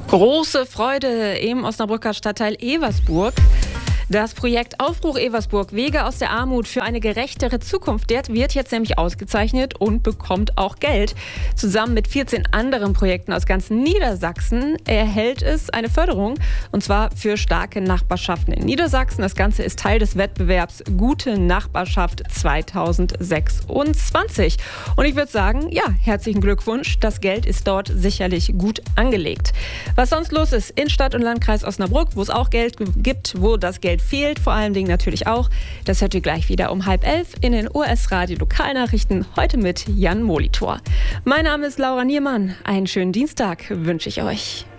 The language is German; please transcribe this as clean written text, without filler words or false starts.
Große Freude im Osnabrücker Stadtteil Eversburg. Das Projekt Aufbruch Eversburg, Wege aus der Armut für eine gerechtere Zukunft, der wird jetzt nämlich ausgezeichnet und bekommt auch Geld. Zusammen mit 14 anderen Projekten aus ganz Niedersachsen erhält es eine Förderung, und zwar für starke Nachbarschaften in Niedersachsen. Das Ganze ist Teil des Wettbewerbs Gute Nachbarschaft 2026. Und ich würde sagen, ja, herzlichen Glückwunsch. Das Geld ist dort sicherlich gut angelegt. Was sonst los ist in Stadt und Landkreis Osnabrück, wo es auch Geld gibt, wo das Geld fehlt, vor allen Dingen natürlich auch. Das hört ihr gleich wieder um 10:30 in den OS-Radio Lokalnachrichten, heute mit Jan Molitor. Mein Name ist Laura Niermann. Einen schönen Dienstag wünsche ich euch.